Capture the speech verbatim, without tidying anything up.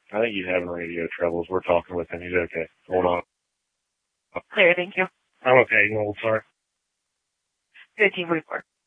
I think he's having radio troubles. We're talking with him. He's okay. Hold on. Clear, thank you. I'm okay. You know, sorry. fifteen forty-four.